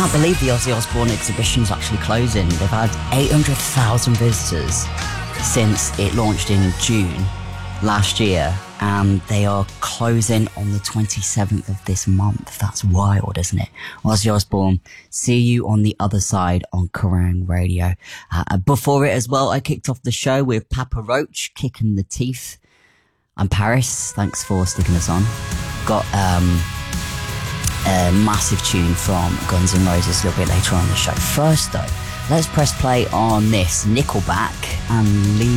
can't believe the Ozzy Osbourne exhibition is actually closing. They've had 800,000 visitors since it launched in June last year, and they are closing on the 27th of this month. That's wild, isn't it? Ozzy Osbourne, see you on the other side on Kerrang Radio. Before it as well, I kicked off the show with Papa Roach, Kicking the Teeth. I'm Paris, thanks for sticking us on. Got a massive tune from Guns N' Roses a little bit later on in the show. First though, let's press play on this, Nickelback and Leave